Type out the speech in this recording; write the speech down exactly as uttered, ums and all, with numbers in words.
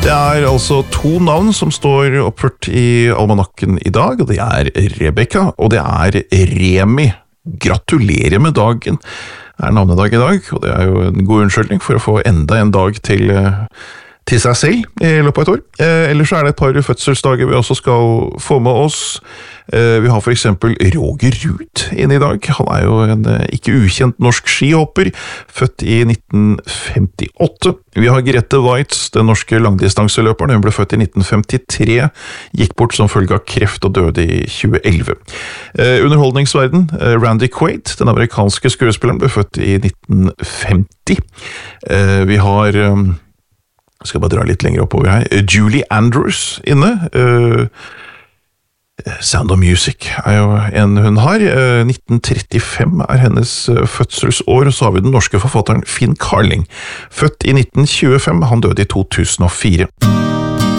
Det er altså to navn som står oppført i almanakken i dag, og det er Rebecca, og det er Remi. Gratulerer med dagen. Det er navnedag i dag, og det er jo en god unnskyldning for å få enda en dag til, til seg selv i løpet av et år. Eh, ellers er det et par fødselsdager vi også skal få med oss. Eh, vi har for eksempel Roger Ruud inne i dag. Han er jo en eh, ikke ukjent norsk skihopper, født i nitten femtiåtte. Vi har Grete Waitz, den norske langdistanseløperen. Hun ble født i nitten femtitre, gikk bort som følge av kreft og døde i tjue elleve. Eh, underholdningsverden, eh, Randy Quaid, den amerikanske skuespilleren, ble født i nitten femti. Eh, vi har... Eh, Jeg skal bare dra litt lenger oppover her. Julie Andrews inne. Uh, Sound of Music er jo en hun har. Uh, nitten trettifem er hennes uh, fødselsår, og så har vi den norske forfatteren Finn Carling. Født i nitten tjuefem, han døde i to tusen og fire.